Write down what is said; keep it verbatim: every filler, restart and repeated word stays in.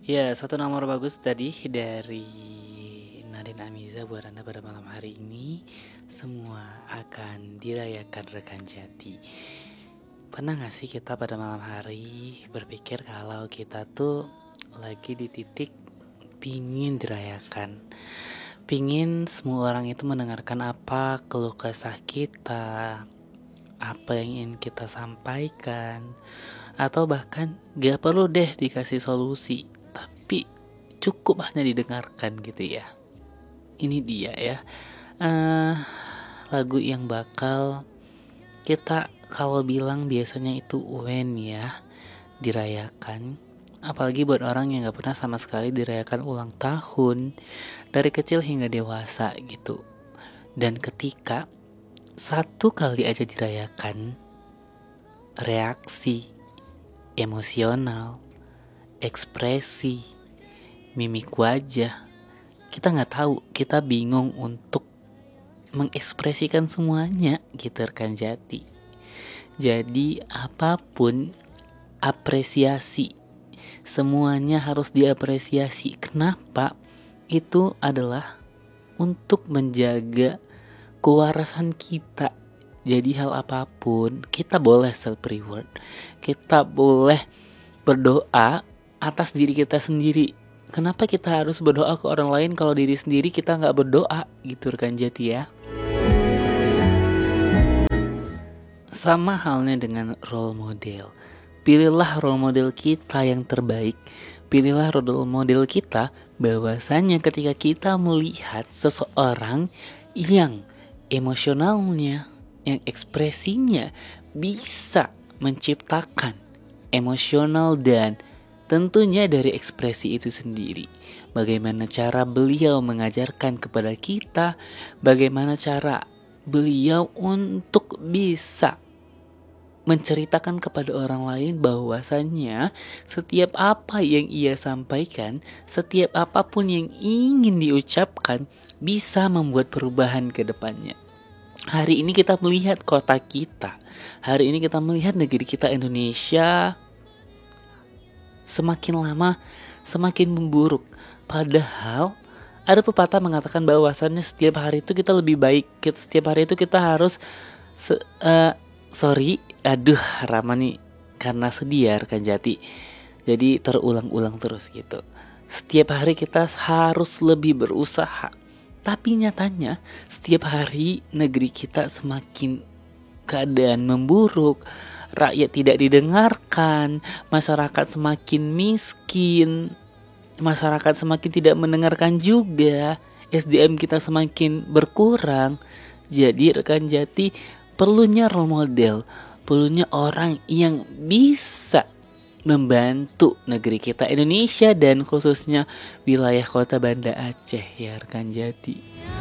Ya, satu nomor bagus tadi dari Nadine Amiza buat Anda pada malam hari ini. Semua akan dirayakan rekan jati. Pernah gak sih kita pada malam hari berpikir kalau kita tuh lagi di titik pingin dirayakan, pingin semua orang itu mendengarkan apa keluh kesah kita, apa yang ingin kita sampaikan, atau bahkan gak perlu deh dikasih solusi, tapi cukup hanya didengarkan gitu ya. Ini dia ya uh, lagu yang bakal kita kalau bilang biasanya itu when ya dirayakan. Apalagi buat orang yang gak pernah sama sekali dirayakan ulang tahun dari kecil hingga dewasa gitu. Dan ketika satu kali aja dirayakan, reaksi emosional, ekspresi, mimik wajah, kita gak tahu, kita bingung untuk mengekspresikan semuanya gitu rekan jati. Jadi apapun apresiasi, semuanya harus diapresiasi. Kenapa? Itu adalah untuk menjaga kewarasan kita. Jadi hal apapun kita boleh self reward, kita boleh berdoa atas diri kita sendiri. Kenapa kita harus berdoa ke orang lain kalau diri sendiri kita gak berdoa gitu rekan jati ya. Sama halnya dengan role model. Pilihlah role model kita yang terbaik. Pilihlah role model kita bahwasanya ketika kita melihat seseorang yang emosionalnya, yang ekspresinya bisa menciptakan emosional dan tentunya dari ekspresi itu sendiri. Bagaimana cara beliau mengajarkan kepada kita, bagaimana cara beliau untuk bisa menceritakan kepada orang lain bahwasannya setiap apa yang ia sampaikan, setiap apapun yang ingin diucapkan bisa membuat perubahan ke depannya. Hari ini kita melihat kota kita, hari ini kita melihat negeri kita Indonesia semakin lama semakin memburuk. Padahal ada pepatah mengatakan bahwasannya setiap hari itu kita lebih baik, setiap hari itu kita harus se- uh, sorry, aduh Rama nih karena sedih ya rekan jati. Jadi terulang-ulang terus gitu. Setiap hari kita harus lebih berusaha. Tapi nyatanya setiap hari negeri kita semakin keadaan memburuk, rakyat tidak didengarkan, masyarakat semakin miskin, masyarakat semakin tidak mendengarkan juga, S D M kita semakin berkurang. Jadi rekan jati, perlunya role model, perlunya orang yang bisa membantu negeri kita Indonesia dan khususnya wilayah kota Banda Aceh ya rekan jati.